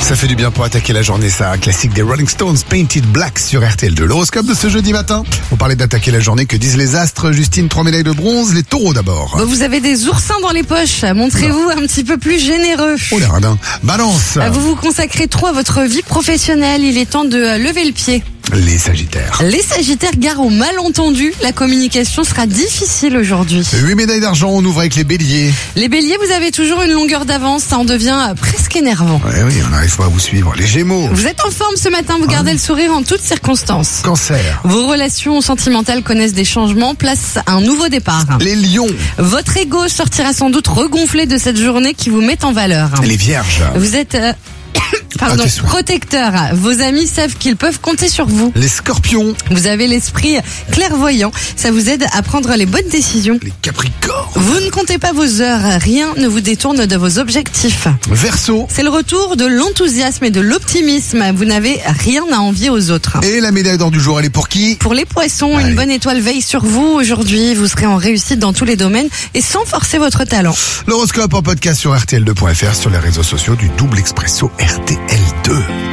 Ça fait du bien pour attaquer la journée, ça. Un classique des Rolling Stones, Painted Black sur RTL2. L'horoscope de ce jeudi matin. On parlait d'attaquer la journée. Que disent les astres? Justine, 3 médailles de bronze. Les taureaux d'abord. Vous avez des oursins dans les poches. Montrez-vous un petit peu plus généreux. Oh les radins. Balance. Vous vous consacrez trop à votre vie professionnelle. Il est temps de lever le pied. Les sagittaires. Les sagittaires, gare au malentendu. La communication sera difficile aujourd'hui. 8 médailles d'argent. On ouvre avec les béliers. Les béliers, vous avez toujours une longueur d'avance. Ça en devient presque énervant. Ouais, oui, on n'arrive pas à vous suivre. Les gémeaux. Vous êtes en forme ce matin. Vous gardez le sourire en toutes circonstances. Cancer. Vos relations sentimentales connaissent des changements. Place à un nouveau départ. Les lions. Votre ego sortira sans doute regonflé de cette journée qui vous met en valeur. Les vierges. Vous êtes protecteur. Vos amis savent qu'ils peuvent compter sur vous. Les scorpions. Vous avez l'esprit clairvoyant. Ça vous aide à prendre les bonnes décisions. Les capricornes. Vous ne comptez pas vos heures. Rien ne vous détourne de vos objectifs. Verseau. C'est le retour de l'enthousiasme et de l'optimisme. Vous n'avez rien à envier aux autres. Et la médaille d'or du jour, elle est pour qui? Pour les poissons, Allez. une bonne étoile veille sur vous aujourd'hui. Vous serez en réussite dans tous les domaines et sans forcer votre talent. L'horoscope en podcast sur RTL2.fr, sur les réseaux sociaux du Double Expresso RTL2.